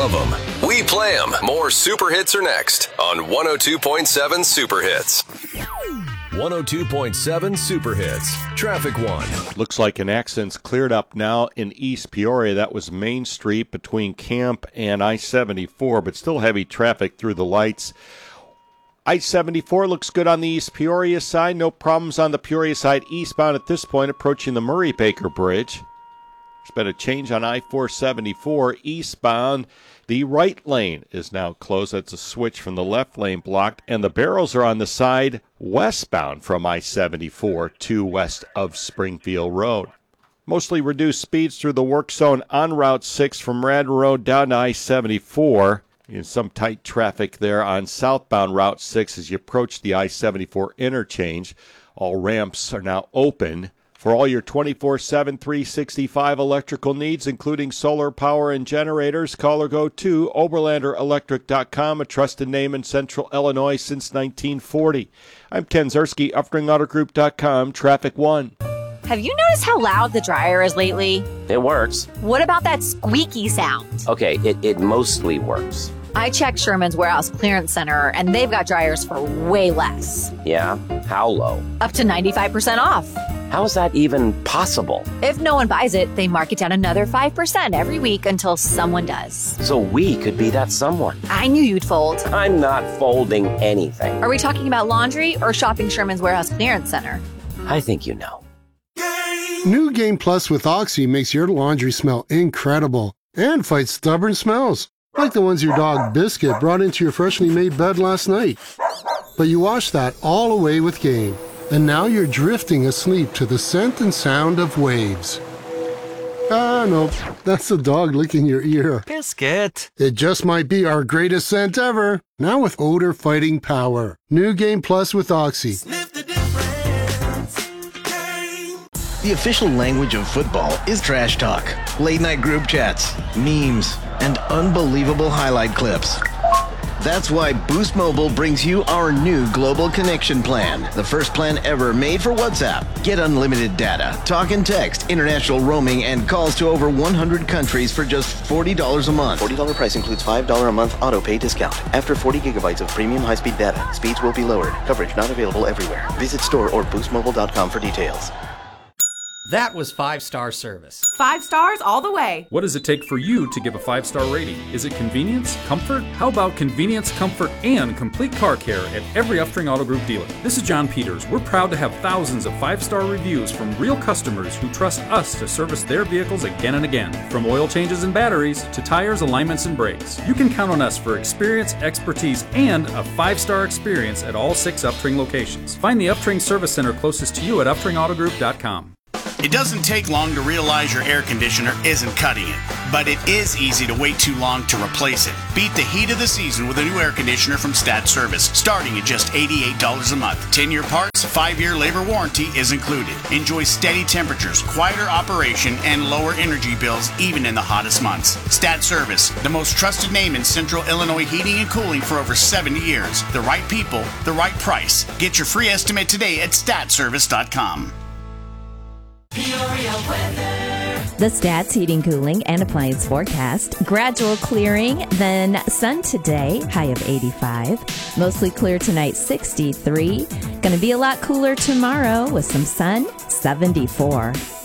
love them. We play them. More Super Hits are next on 102.7 Super Hits. 102.7 Super Hits. Traffic 1. Looks like an accident's cleared up now in East Peoria. That was Main Street between Camp and I-74, but still heavy traffic through the lights. I-74 looks good on the East Peoria side. No problems on the Peoria side eastbound at this point, approaching the Murray-Baker Bridge. There's been a change on I-474 eastbound. The right lane is now closed. That's a switch from the left lane blocked. And the barrels are on the side westbound from I-74 to west of Springfield Road. Mostly reduced speeds through the work zone on Route 6 from Radnor Road down to I-74. Some tight traffic there on southbound Route 6 as you approach the I-74 interchange. All ramps are now open. For all your 24/7, 365 electrical needs, including solar power and generators, call or go to OberlanderElectric.com, a trusted name in Central Illinois since 1940. I'm Ken Zerski, UpringAutoGroup.com, Traffic 1. Have you noticed how loud the dryer is lately? It works. What about that squeaky sound? Okay, it mostly works. I checked Sherman's Warehouse Clearance Center, and they've got dryers for way less. Yeah? How low? Up to 95% off. How is that even possible? If no one buys it, they mark it down another 5% every week until someone does. So we could be that someone. I knew you'd fold. I'm not folding anything. Are we talking about laundry or shopping Sherman's Warehouse Clearance Center? I think you know. New Game Plus with Oxy makes your laundry smell incredible and fights stubborn smells, like the ones your dog Biscuit brought into your freshly made bed last night. But you washed that all away with Game, and now you're drifting asleep to the scent and sound of waves. Ah, no, that's the dog licking your ear. Biscuit. It just might be our greatest scent ever, now with odor-fighting power. New Game Plus with Oxy. Sniff the difference. Game. The official language of football is trash talk, late-night group chats, memes, and unbelievable highlight clips. That's why Boost Mobile brings you our new Global Connection Plan, the first plan ever made for WhatsApp. Get unlimited data, talk and text, international roaming, and calls to over 100 countries for just $40 a month. $40 price includes $5 a month auto-pay discount. After 40 gigabytes of premium high-speed data, speeds will be lowered. Coverage not available everywhere. Visit store or boostmobile.com for details. That was 5-star service. 5 stars all the way. What does it take for you to give a 5-star rating? Is it convenience? Comfort? How about convenience, comfort, and complete car care at every Upstring Auto Group dealer? This is John Peters. We're proud to have thousands of 5-star reviews from real customers who trust us to service their vehicles again and again. From oil changes and batteries to tires, alignments, and brakes. You can count on us for experience, expertise, and a 5-star experience at all 6 Upstring locations. Find the Upstring Service Center closest to you at UpstringAutoGroup.com. It doesn't take long to realize your air conditioner isn't cutting it, but it is easy to wait too long to replace it. Beat the heat of the season with a new air conditioner from Stat Service, starting at just $88 a month. 10-year parts, 5-year labor warranty is included. Enjoy steady temperatures, quieter operation, and lower energy bills even in the hottest months. Stat Service, the most trusted name in Central Illinois heating and cooling for over 70 years. The right people, the right price. Get your free estimate today at statservice.com. Peoria weather. The Stats Heating, Cooling, and Appliance forecast. Gradual clearing, then sun today, high of 85. Mostly clear tonight, 63. Going to be a lot cooler tomorrow with some sun, 74.